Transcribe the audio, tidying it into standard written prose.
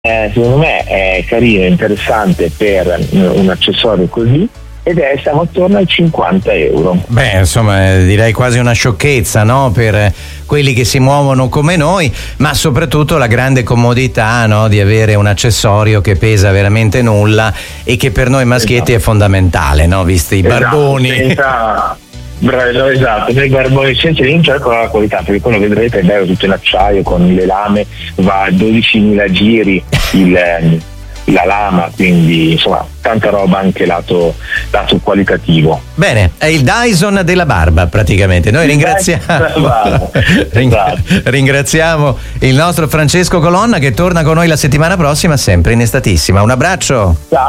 secondo me è carino, interessante per un accessorio così, ed siamo attorno ai 50 euro. Beh, insomma, direi quasi una sciocchezza, no? Per quelli che si muovono come noi, ma soprattutto la grande comodità, no? Di avere un accessorio che pesa veramente nulla e che per noi maschietti è fondamentale, no? Visti i barboni. Esatto, nei barboni senza rinunciare con la qualità, perché quello vedrete è bello tutto in acciaio con le lame, va a 12.000 giri la lama, quindi insomma tanta roba anche lato qualitativo. Bene, è il Dyson della barba praticamente. Noi ringraziamo il nostro Francesco Colonna, che torna con noi la settimana prossima, sempre in Estatissima. Un abbraccio. Ciao.